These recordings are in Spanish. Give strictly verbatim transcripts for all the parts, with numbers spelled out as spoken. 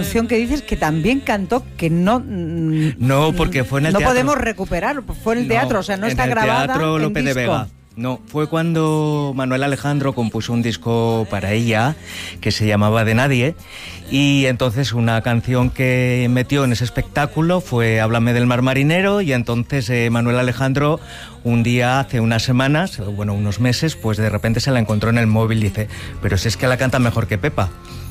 canción que dices que también cantó, que no... No, porque fue en el no teatro. No podemos recuperar, fue en el teatro, no, o sea, no en está el grabada Teatro en Lope de disco. Vega. No, fue cuando Manuel Alejandro compuso un disco para ella que se llamaba De Nadie, y entonces una canción que metió en ese espectáculo fue Háblame del mar marinero, y entonces eh, Manuel Alejandro un día hace unas semanas, bueno, unos meses, pues de repente se la encontró en el móvil y dice, pero si es que la canta mejor que Pepa.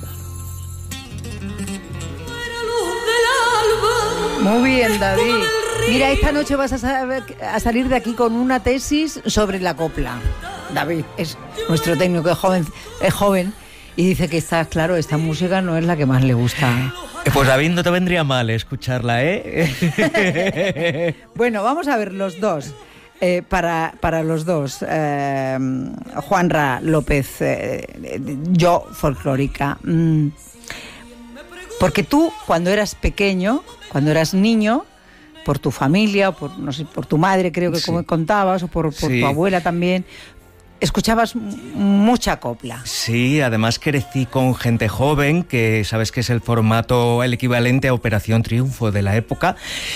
Muy bien, David. Mira, esta noche vas a, saber, a salir de aquí con una tesis sobre la copla. David es nuestro técnico, es joven, es joven y dice que está claro, esta música no es la que más le gusta. Pues David, no te vendría mal escucharla, ¿eh? Bueno, vamos a ver los dos. Eh, para, para los dos, eh, Juanra López, eh, yo folclórica. Mm. Porque tú, cuando eras pequeño, cuando eras niño, por tu familia, o por, no sé, por tu madre, creo que sí, como contabas, o por, por sí. tu abuela también, escuchabas mucha copla. Sí, además crecí con gente joven, que sabes que es el formato, el equivalente a Operación Triunfo de la época.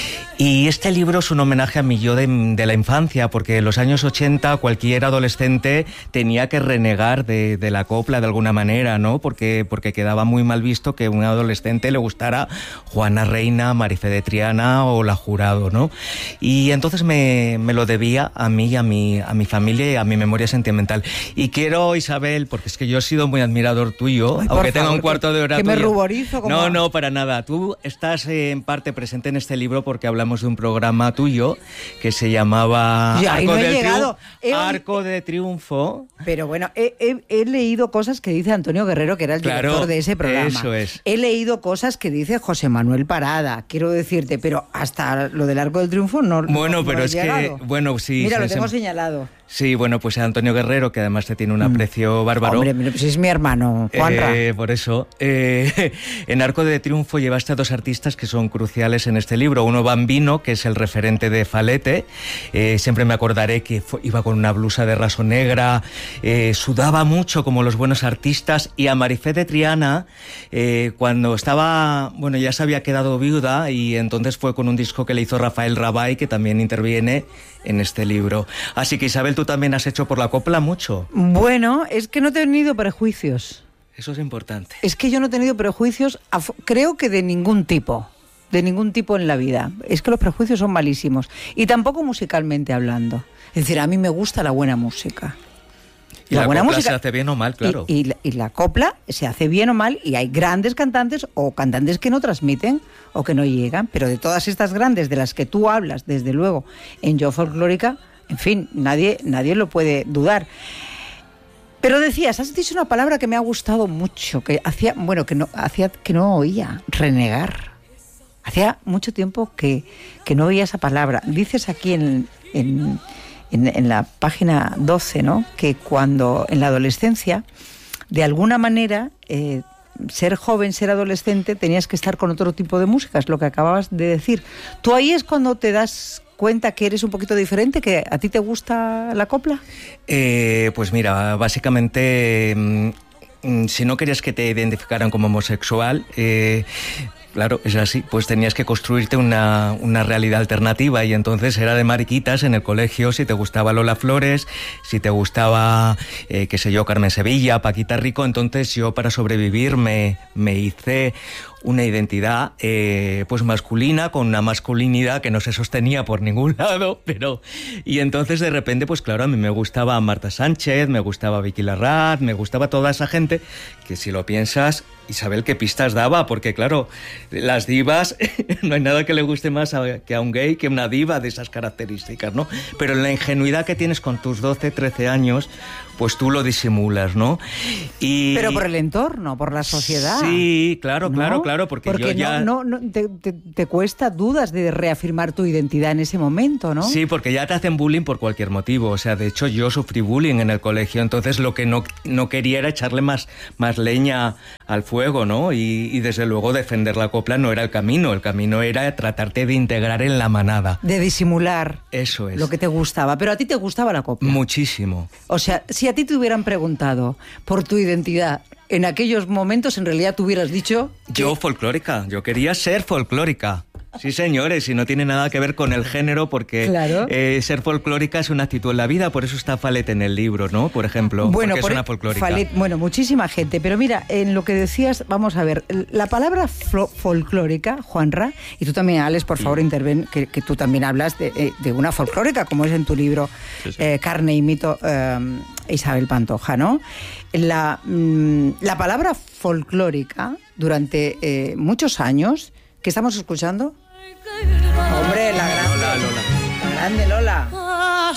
Y este libro es un homenaje a mi yo de, de la infancia, porque en los años ochenta cualquier adolescente tenía que renegar de, de la copla de alguna manera, ¿no? Porque, porque quedaba muy mal visto que a un adolescente le gustara Juana Reina, Marifé de Triana o La Jurado, ¿no? Y entonces me, me lo debía a mí, a mi, a mi familia y a mi memoria sentimental. Y quiero, Isabel, porque es que yo he sido muy admirador tuyo, Ay, aunque favor, tenga un cuarto de hora que tuya. me ruborizo. Como... No, no, para nada. Tú estás eh, en parte presente en este libro porque hablamos de un programa tuyo que se llamaba ya, Arco, no del llegado. Triunfo, Arco de Triunfo. Pero bueno, he, he, he leído cosas que dice Antonio Guerrero, que era el claro, director de ese programa. Eso es. He leído cosas que dice José Manuel Parada, quiero decirte, pero hasta lo del Arco del Triunfo no. Bueno, no, pero no es llegado. que, bueno, sí. Mira, se, lo tengo se... señalado. Sí, bueno, pues Antonio Guerrero, que además te tiene un aprecio mm. bárbaro. Hombre, pues es mi hermano, Juanra. Eh, por eso. Eh, en Arco de Triunfo llevaste a dos artistas que son cruciales en este libro. Uno, Bambino, que es el referente de Falete. Eh, siempre me acordaré que fue, iba con una blusa de raso negra, eh, sudaba mucho como los buenos artistas. Y a Marifé de Triana, eh, cuando estaba, bueno, ya se había quedado viuda, y entonces fue con un disco que le hizo Rafael Rabay, que también interviene en este libro. Así que, Isabel, tú también has hecho por la copla mucho. Bueno, es que no he tenido prejuicios. Eso es importante. Es que yo no he tenido prejuicios, creo que de ningún tipo, de ningún tipo en la vida. Es que los prejuicios son malísimos. Y tampoco musicalmente hablando. Es decir, a mí me gusta la buena música. Y la, la buena copla música se hace bien o mal, claro. Y, y, la, y la copla se hace bien o mal, y hay grandes cantantes o cantantes que no transmiten o que no llegan, pero de todas estas grandes de las que tú hablas, desde luego, en Yo Folclórica, en fin, nadie, nadie lo puede dudar. Pero decías, has dicho una palabra que me ha gustado mucho, que hacía, bueno, que no, hacía que no oía, renegar. Hacía mucho tiempo que, que no oía esa palabra. Dices aquí en, en En, en la página doce, ¿no? Que cuando en la adolescencia, de alguna manera, eh, ser joven, ser adolescente, tenías que estar con otro tipo de música, es lo que acababas de decir. ¿Tú ahí es cuando te das cuenta que eres un poquito diferente, que a ti te gusta la copla? Eh, pues mira, básicamente, mmm, si no querías que te identificaran como homosexual, eh, claro, es así, pues tenías que construirte una, una realidad alternativa, y entonces era de mariquitas en el colegio si te gustaba Lola Flores, si te gustaba, eh, qué sé yo, Carmen Sevilla, Paquita Rico. Entonces yo, para sobrevivir, me, me hice una identidad eh, pues masculina, con una masculinidad que no se sostenía por ningún lado, pero... Y entonces de repente, pues claro, a mí me gustaba Marta Sánchez, me gustaba Vicky Larraz, me gustaba toda esa gente, que si lo piensas, Isabel, qué pistas daba, porque claro, las divas, no hay nada que le guste más a, que a un gay que una diva de esas características, ¿no? Pero en la ingenuidad que tienes con tus doce, trece años, pues tú lo disimulas, ¿no? Y... Pero por el entorno, por la sociedad. Sí, claro, ¿no? claro, claro, porque, porque yo ya... no, no, no te, te, te cuesta dudas de reafirmar tu identidad en ese momento, ¿no? Sí, porque ya te hacen bullying por cualquier motivo. O sea, de hecho, yo sufrí bullying en el colegio, entonces lo que no, no quería era echarle más, más leña al fuego, ¿no? Y, y desde luego defender la copla no era el camino, el camino era tratarte de integrar en la manada. De disimular. Eso es. Lo que te gustaba. Pero a ti te gustaba la copla. Muchísimo. O sea, si a ti te hubieran preguntado por tu identidad, en aquellos momentos en realidad tú hubieras dicho... Que... Yo folclórica, yo quería ser folclórica. Sí, señores, y no tiene nada que ver con el género, porque claro. eh, ser folclórica es una actitud en la vida, por eso está Falet en el libro, ¿no? Por ejemplo, bueno, porque por es una folclórica. Falet, bueno, muchísima gente, pero mira, en lo que decías, vamos a ver, la palabra folclórica, Juanra, y tú también, Alex, por favor, sí. interven, que, que tú también hablas de, de una folclórica, como es en tu libro, sí, sí. Eh, Carne y mito, eh, Isabel Pantoja, ¿no? La, mm, la palabra folclórica, durante eh, muchos años, ¿qué estamos escuchando? Hombre, la grande Lola, Lola. La grande Lola.